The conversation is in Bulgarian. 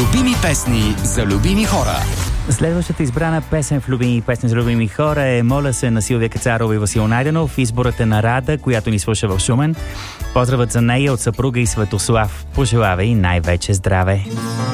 Любими песни за любими хора. Следващата избрана песен в любими песни за любими хора е "Моля се" на Силвия Кацарова и Васил Найденов. Изборът е на Рада, която ни слуша в Шумен. Поздравът за нея от съпруга и Светослав. Пожелава и най-вече здраве.